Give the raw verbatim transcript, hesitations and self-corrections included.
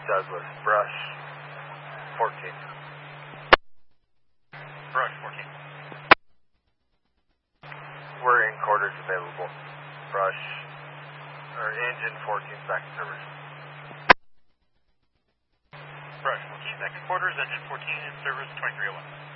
Douglas, brush fourteen. Brush fourteen. We're in quarters available. Brush, or engine fourteen back in service. Brush fourteen back in quarters, engine fourteen in service, twenty-three oh one.